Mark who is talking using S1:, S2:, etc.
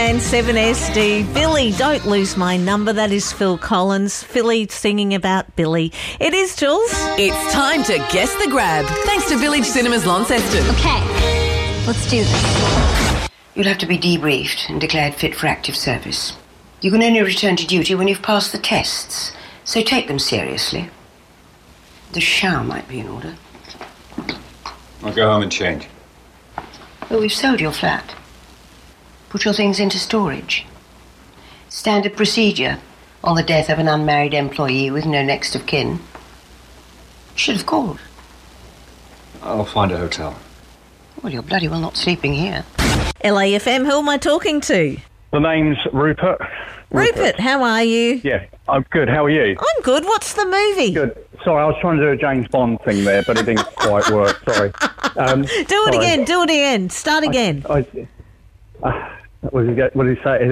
S1: and 7SD. Billy, don't lose my number. That is Phil Collins. Philly singing about Billy. It is, Jules.
S2: It's time to guess the grab. Thanks to Village Cinemas Launceston.
S3: Okay, let's do this.
S4: You'll have to be debriefed and declared fit for active service. You can only return to duty when you've passed the tests, so take them seriously. The shower might be in order.
S5: I'll go home and change.
S4: Well, we've sold your flat. Put your things into storage. Standard procedure on the death of an unmarried employee with no next of kin. Should have called.
S5: I'll find a hotel.
S4: Well, you're bloody well not sleeping here.
S1: LAFM, who am I talking to?
S6: The name's Rupert.
S1: Rupert, how are you?
S6: Yeah, I'm good. How are you?
S1: I'm good. What's the movie?
S6: Good. Sorry, I was trying to do a James Bond thing there, but it didn't quite work. Sorry.
S1: Do it again. Start again.
S6: What did he say?